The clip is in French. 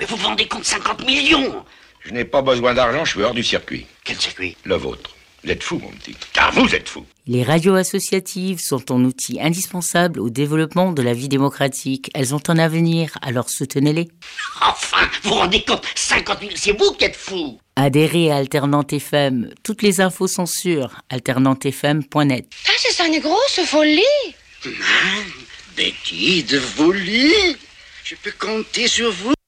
vous vous rendez compte, 50 millions? Je n'ai pas besoin d'argent, je suis hors du circuit. Quel circuit? Le vôtre. Vous êtes fou, mon petit. Car vous êtes fou. Les radios associatives sont un outil indispensable au développement de la vie démocratique. Elles ont un avenir, alors soutenez-les. Enfin, vous vous rendez compte, 50 millions, c'est vous qui êtes fou. Adhérez à Alternante FM. Toutes les infos sont sur alternantefm.net. Ah, c'est ça une grosse folie. Betty, de folie. Je peux compter sur vous.